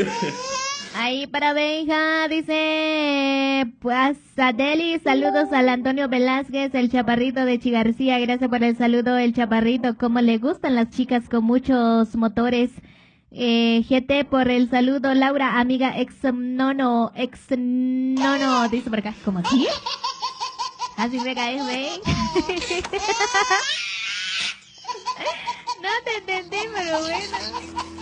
Ahí para Benja, dice, pues Adeli, saludos al Antonio Velázquez, el chaparrito de Chigarcía, gracias por el saludo, el chaparrito, como le gustan las chicas con muchos motores. GT por el saludo, Laura, amiga, ex nono, dice por acá, ¿cómo así? Así me caes, ven. No te entendí, pero bueno.